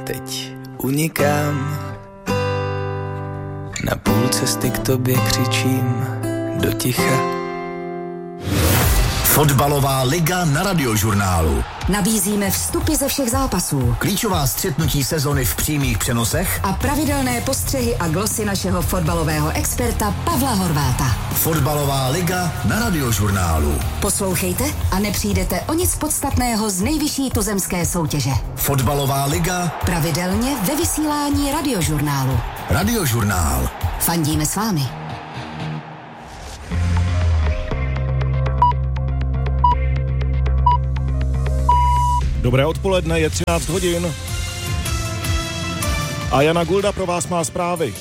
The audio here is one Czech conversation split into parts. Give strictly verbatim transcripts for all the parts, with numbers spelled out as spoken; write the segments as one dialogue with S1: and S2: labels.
S1: teď unikám. Na půl cesty k tobě křičím do ticha.
S2: Fotbalová liga na Radiožurnálu.
S3: Nabízíme vstupy ze všech zápasů,
S2: Klíčová střetnutí sezony v přímých přenosech
S3: a pravidelné postřehy a glosy našeho fotbalového experta Pavla Horváta.
S2: Fotbalová liga na Radiožurnálu.
S3: Poslouchejte a nepřijdete o nic podstatného z nejvyšší tuzemské soutěže.
S2: Fotbalová liga
S3: pravidelně ve vysílání Radiožurnálu.
S2: Radiožurnál.
S3: Fandíme s vámi.
S4: Dobré odpoledne, je třináct hodin. A Jana Gulda pro vás má zprávy.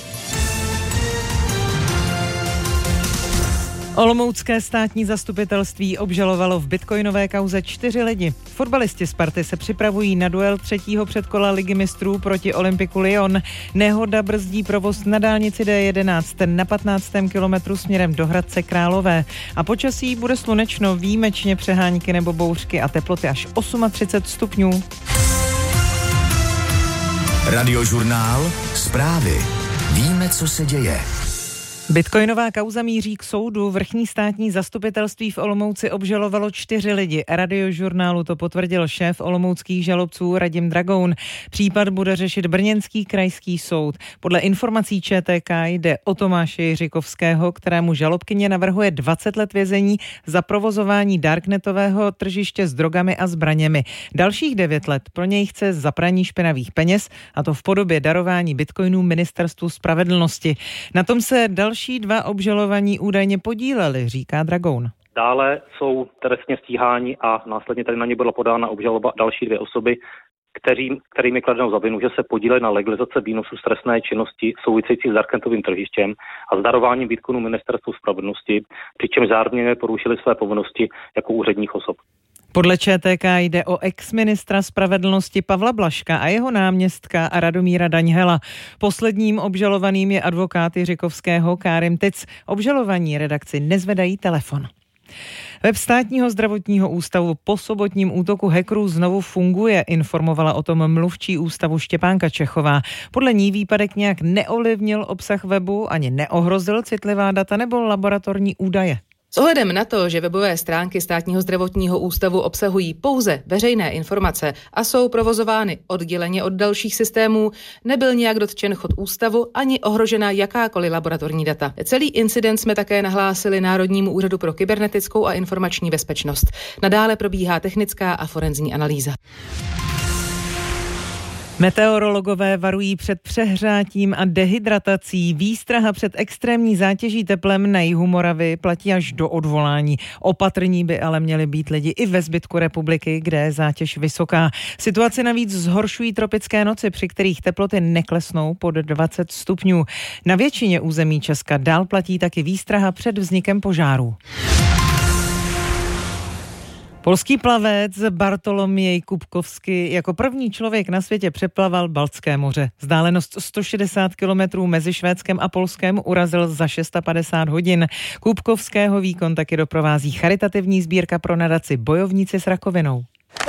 S5: Olomoucké státní zastupitelství obžalovalo v bitcoinové kauze čtyři lidi. Fotbalisti Sparty se připravují na duel třetího předkola Ligy mistrů proti Olympiku Lyon. Nehoda brzdí provoz na dálnici D jedenáct na patnáctém kilometru směrem do Hradce Králové. A počasí bude slunečno, výjimečně přehánky nebo bouřky a teploty až třicet osm stupňů.
S2: Radiožurnál. Zprávy. Víme, co se děje.
S5: Bitcoinová kauza míří k soudu. Vrchní státní zastupitelství v Olomouci obžalovalo čtyři lidi. Radiožurnálu to potvrdil šéf olomouckých žalobců Radim Dragoun. Případ bude řešit brněnský krajský soud. Podle informací Č T K jde o Tomáše Jiříkovského, kterému žalobkyně navrhuje dvacet let vězení za provozování darknetového tržiště s drogami a zbraněmi. Dalších devět let pro něj chce za praní špinavých peněz, a to v podobě darování bitcoinů Ministerstvu spravedlnosti. Na tom se další Další dva obžalovaní údajně podíleli, říká Dragoun.
S6: Dále jsou trestně stíháni a následně tady na ně byla podána obžaloba další dvě osoby, kterým, kterým je kladeno za vinu, že se podíleli na legalizaci výnosu z trestné činnosti související s darknetovým tržištěm a s darováním bitcoinů Ministerstvu spravedlnosti, přičemž zároveň porušili své povinnosti jako úředních osob.
S5: Podle Č T K jde o ex-ministra spravedlnosti Pavla Blažka a jeho náměstka Radomíra Daňhela. Posledním obžalovaným je advokát Jiříkovského Kárim Tic. Obžalovaní redakci nezvedají telefon. Web Státního zdravotního ústavu po sobotním útoku hackerů znovu funguje, informovala o tom mluvčí ústavu Štěpánka Čechová. Podle ní výpadek nějak neovlivnil obsah webu, ani neohrozil citlivá data nebo laboratorní údaje.
S7: S ohledem na to, že webové stránky Státního zdravotního ústavu obsahují pouze veřejné informace a jsou provozovány odděleně od dalších systémů, nebyl nijak dotčen chod ústavu ani ohrožena jakákoliv laboratorní data. Celý incident jsme také nahlásili Národnímu úřadu pro kybernetickou a informační bezpečnost. Nadále probíhá technická a forenzní analýza.
S5: Meteorologové varují před přehřátím a dehydratací. Výstraha před extrémní zátěží teplem na jihu Moravy platí až do odvolání. Opatrní by ale měli být lidi i ve zbytku republiky, kde je zátěž vysoká. Situaci navíc zhoršují tropické noci, při kterých teploty neklesnou pod dvacet stupňů. Na většině území Česka dál platí taky výstraha před vznikem požárů. Polský plavec Bartoloměj Kupkovský jako první člověk na světě přeplaval Baltské moře. Vzdálenost sto šedesát kilometrů mezi Švédskem a Polskem urazil za padesát šest hodin. Kupkovského výkon taky doprovází charitativní sbírka pro nadaci Bojovníci s rakovinou.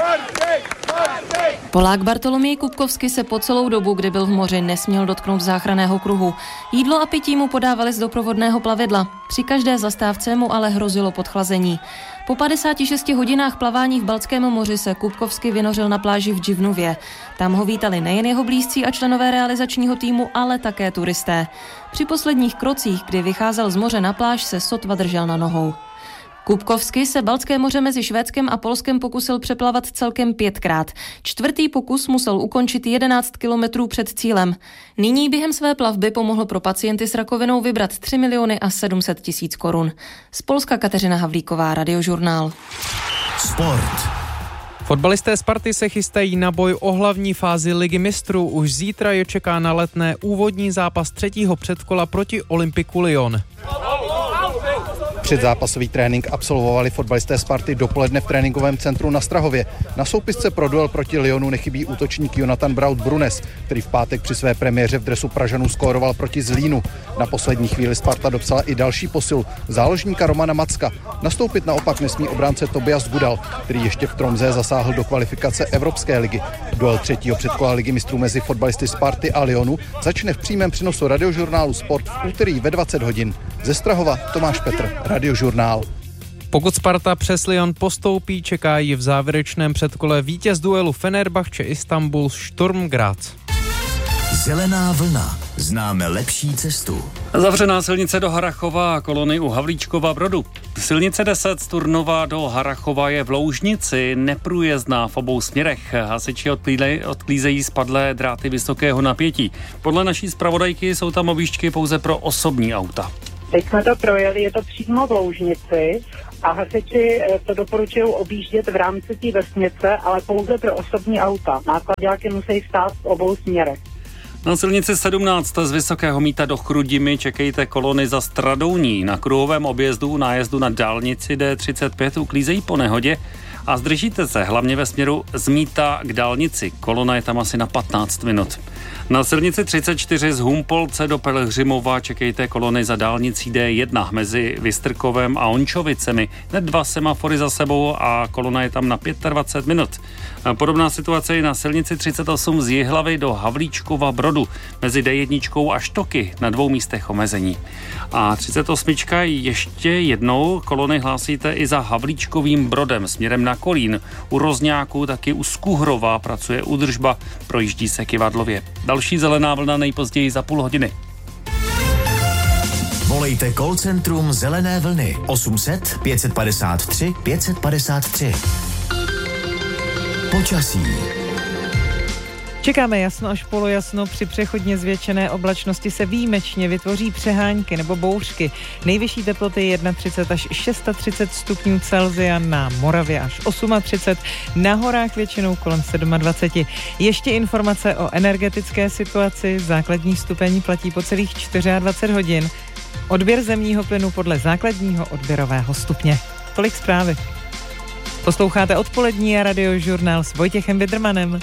S8: Polák Bartoloměj Kupkovský se po celou dobu, kdy byl v moři, nesměl dotknout záchranného kruhu. Jídlo a pití mu podávali z doprovodného plavidla. Při každé zastávce mu ale hrozilo podchlazení. Po padesáti šesti hodinách plavání v Baltském moři se Kupkovský vynořil na pláži v Dživnově. Tam ho vítali nejen jeho blízcí a členové realizačního týmu, ale také turisté. Při posledních krocích, kdy vycházel z moře na pláž, se sotva držel na nohou. Kupkovský se Baltské moře mezi Švédskem a Polskem pokusil přeplavat celkem pětkrát. Čtvrtý pokus musel ukončit jedenáct kilometrů před cílem. Nyní během své plavby pomohl pro pacienty s rakovinou vybrat tři miliony a sedm set tisíc korun. Z Polska Kateřina Havlíková, Radiožurnál.
S2: Sport.
S9: Fotbalisté Sparty se chystají na boj o hlavní fázi Ligy mistrů. Už zítra je čeká na Letné úvodní zápas třetího předkola proti Olympiku Lyon.
S10: Předzápasový trénink absolvovali fotbalisté Sparty dopoledne v tréninkovém centru na Strahově. Na soupisce pro duel proti Lyonu nechybí útočník Jonathan Braut-Brunes, který v pátek při své premiéře v dresu Pražanů skóroval proti Zlínu. Na poslední chvíli Sparta dopsala i další posilu, záložníka Romana Macka. Nastoupit naopak nesmí obránce Tobias Gudal, který ještě v Tromsø zasáhl do kvalifikace Evropské ligy. Duel třetího předkola ligy mistrů mezi fotbalisty Sparty a Lyonu začne v přímém přenosu radiožurnálu Sport v úterý ve dvacet hodin. Ze Strahova Tomáš Petr, Radiožurnál.
S9: Pokud Sparta přes Lyon postoupí, čeká ji v závěrečném předkole vítěz duelu Fenerbahce Istanbul Sturm Graz.
S2: Zelená vlna. Známe lepší cestu.
S11: Zavřená silnice do Harrachova a kolony u Havlíčkova Brodu. Silnice deset z Turnova do Harrachova je v Loužnici neprůjezdná v obou směrech. Hasiči odklízejí spadlé dráty vysokého napětí. Podle naší zpravodajky jsou tam objížďky pouze pro osobní auta.
S12: Teď jsme to projeli, je to přímo v Loužnici a hasiči to doporučují objíždět v rámci té vesnice, ale pouze pro osobní auta. Náklaďáky musí stát v obou směrech.
S11: Na silnici sedmnáct z Vysokého Mýta do Chrudimi čekejte kolony za Stradouní. Na kruhovém objezdu u nájezdu na dálnici D třicet pět uklízejí po nehodě a zdržíte se hlavně ve směru z Mýta k dálnici. Kolona je tam asi na patnáct minut. Na silnici třicet čtyři z Humpolce do Pelhřimova čekejte kolony za dálnicí D jedna mezi Vystrkovem a Ončovicemi. Hned dva semafory za sebou a kolona je tam na dvacet pět minut. Podobná situace je na silnici třicet osm z Jihlavy do Havlíčkova Brodu mezi D jedna a Štoky na dvou místech omezení. A třicet osm ještě jednou kolony hlásíte i za Havlíčkovým Brodem směrem na Kolín. U Rozňáku taky u Skuhrova pracuje údržba, projíždí se Kyvadlově. Další zelená vlna nejpozději za půl hodiny.
S2: Volejte call centrum Zelené vlny osm set pět padesát tři pět padesát tři. Počasí.
S5: Čekáme jasno až polojasno, při přechodně zvětšené oblačnosti se výjimečně vytvoří přehánky nebo bouřky. Nejvyšší teploty třicet jedna až třicet šest stupňů Celsia, na Moravě až třicet osm, na horách většinou kolem dvacet sedm. Ještě informace o energetické situaci. Základní stupeň platí po celých dvacet čtyři hodin. Odběr zemního plynu podle základního odběrového stupně. Tolik zprávy. Posloucháte odpolední radiožurnál s Vojtěchem Vidrmanem.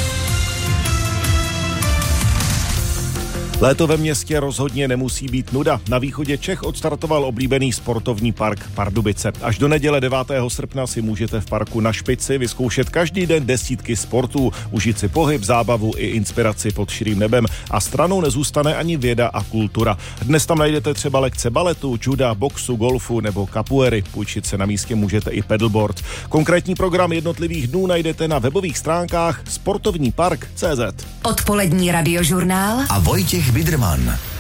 S4: Léto ve městě rozhodně nemusí být nuda. Na východě Čech odstartoval oblíbený sportovní park Pardubice. Až do neděle devátého srpna si můžete v parku Na Špici vyzkoušet každý den desítky sportů, užít si pohyb, zábavu i inspiraci pod širým nebem a stranou nezůstane ani věda a kultura. Dnes tam najdete třeba lekce baletu, juda, boxu, golfu nebo capoeiry. Půjčit se na místě můžete i paddleboard. Konkrétní program jednotlivých dnů najdete na webových stránkách sportovní park tečka cé zet.
S3: Odpolední radiožurnál
S2: a Vojtěch Vidrman.